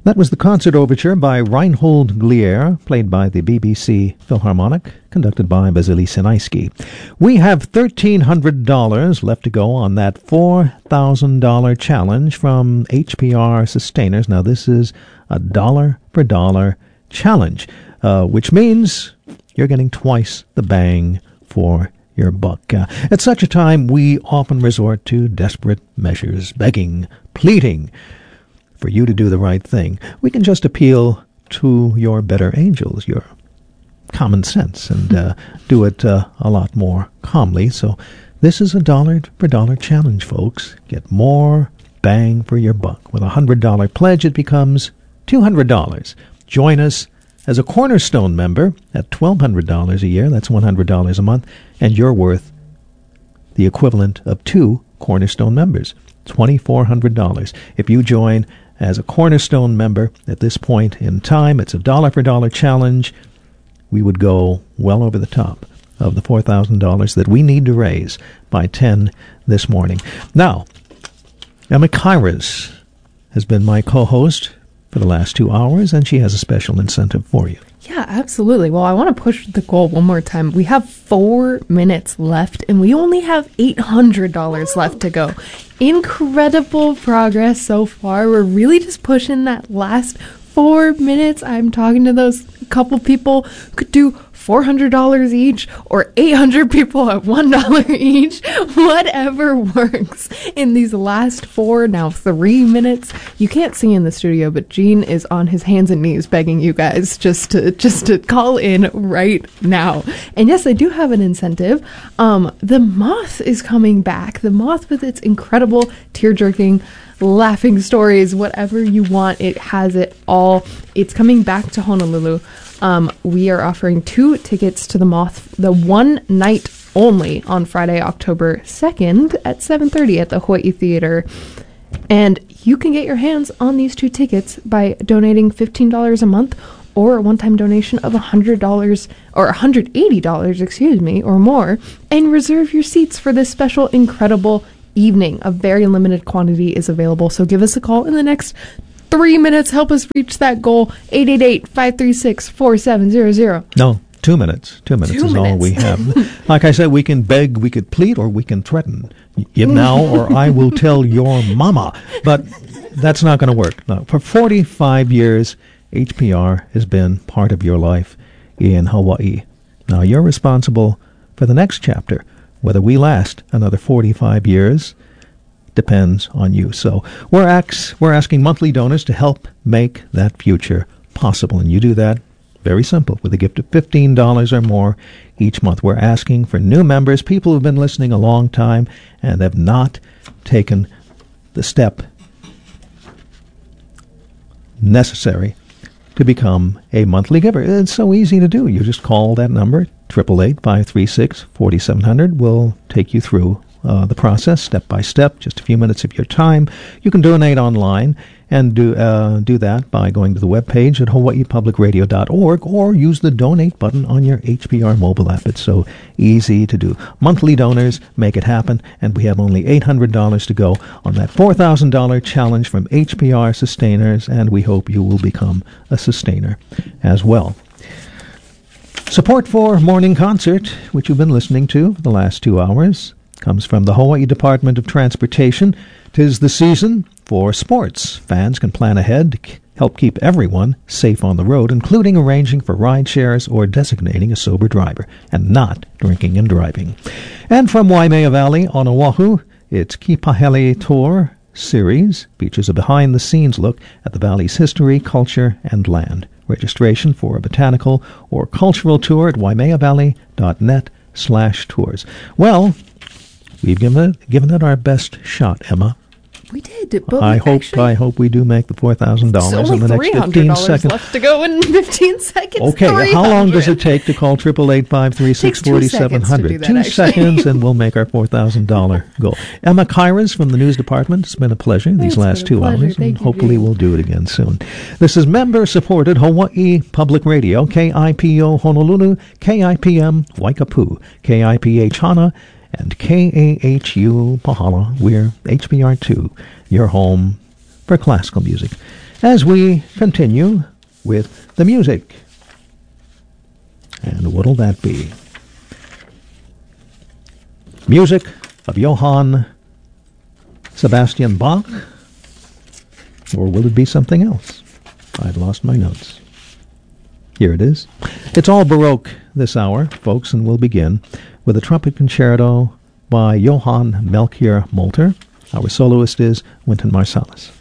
That was the concert overture by Reinhold Glier, played by the BBC Philharmonic, conducted by Vasily Sinaisky. We have $1,300 left to go on that $4,000 challenge from HPR Sustainers. Now, this is a dollar-for-dollar challenge, which means you're getting twice the bang for your buck. At such a time, we often resort to desperate measures, begging, pleading, for you to do the right thing. We can just appeal to your better angels, your common sense, and do it a lot more calmly. So this is a dollar-for-dollar challenge, folks. Get more bang for your buck. With a $100 pledge, it becomes $200. Join us as a Cornerstone member at $1,200 a year. That's $100 a month, and you're worth the equivalent of 2 Cornerstone members, $2,400. If you join as a Cornerstone member at this point in time, it's a dollar-for-dollar challenge. We would go well over the top of the $4,000 that we need to raise by 10 this morning. Now, Emma Kairos has been my co-host for the last 2 hours, and she has a special incentive for you. Yeah, absolutely. Well, I want to push the goal one more time. We have 4 minutes left, and we only have $800 left to go. Incredible progress so far. We're really just pushing that last 4 minutes. I'm talking to those couple people who could do $400 each, or 800 people at $1 each, whatever works in these last 3 minutes. You can't see in the studio, but Gene is on his hands and knees begging you guys just to call in right now. And yes, I do have an incentive. The Moth is coming back. The Moth, with its incredible tear-jerking laughing stories, whatever you want, it has it all. It's coming back to Honolulu. We are offering 2 tickets to the Moth, the one night only, on Friday, October 2nd at 7:30 at the Hawaii Theater. And you can get your hands on these 2 tickets by donating $15 a month, or a one-time donation of $100 or $180, or more, and reserve your seats for this special, incredible evening. A very limited quantity is available, so give us a call in the next 3 minutes. Help us reach that goal. 888-536-4700. No, 2 minutes. 2 minutes is all we have. Like I said, we can beg, we could plead, or we can threaten. Give now, or I will tell your mama. But that's not going to work. No. For 45 years, HPR has been part of your life in Hawaii. Now you're responsible for the next chapter. Whether we last another 45 years depends on you. So we're asking monthly donors to help make that future possible. And you do that very simple with a gift of $15 or more each month. We're asking for new members, people who've been listening a long time and have not taken the step necessary to become a monthly giver. It's so easy to do. You just call that number, 888-536-4700. We'll take you through the process step by step, just a few minutes of your time. You can donate online and do that by going to the webpage at hawaiipublicradio.org, or use the donate button on your HPR mobile app. It's so easy to do. Monthly donors make it happen, and we have only $800 to go on that $4,000 challenge from HPR Sustainers, and we hope you will become a sustainer as well. Support for Morning Concert, which you've been listening to for the last 2 hours, comes from the Hawaii Department of Transportation. 'Tis the season for sports. Fans can plan ahead to help keep everyone safe on the road, including arranging for ride shares or designating a sober driver and not drinking and driving. And from Waimea Valley on Oahu, it's Kipahele Tour Series. Features a behind-the-scenes look at the valley's history, culture, and land. Registration for a botanical or cultural tour at waimeavalley.net/tours. Well, we've given it our best shot, Emma. We did. But I hope we do make the $4,000 in the next 15 seconds. Left to go in 15 seconds. Okay, how long does it take to call 888-536-4700? 2 seconds, and we'll make our $4,000 goal. Emma Kairos from the News Department. It's been a pleasure these last 2 hours, and hopefully we'll do it again soon. This is member-supported Hawaii Public Radio, KIPO Honolulu, KIPM Waikapu, KIPH Hana, and KAHU Pahala. We're HBR2, your home for classical music. as we continue with the music. And what'll that be? Music of Johann Sebastian Bach? Or will it be something else? I've lost my notes. Here it is. It's all Baroque this hour, folks, and we'll begin with a trumpet concerto by Johann Melchior Molter. Our soloist is Wynton Marsalis.